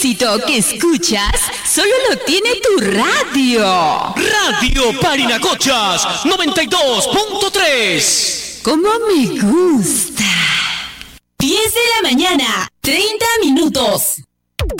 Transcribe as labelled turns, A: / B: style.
A: éxito que escuchas solo lo tiene tu radio.
B: Radio Parinacochas 92.3.
A: Como me gusta.